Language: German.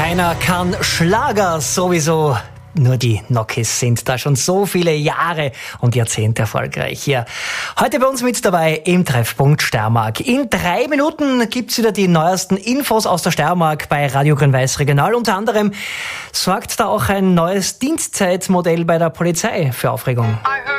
Keiner kann Schlager sowieso. Nur die Knockis sind da schon so viele Jahre und Jahrzehnte erfolgreich hier. Heute bei uns mit dabei im Treffpunkt Steiermark. In 3 Minuten gibt's wieder die neuesten Infos aus der Steiermark bei Radio Grün-Weiß Regional. Unter anderem sorgt da auch ein neues Dienstzeitmodell bei der Polizei für Aufregung.